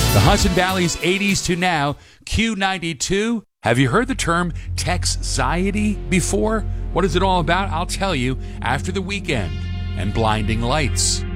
The Hudson Valley's 80s to now, Q92. Have you heard the term Texxiety before? What is it all about? I'll tell you after the weekend and Blinding Lights.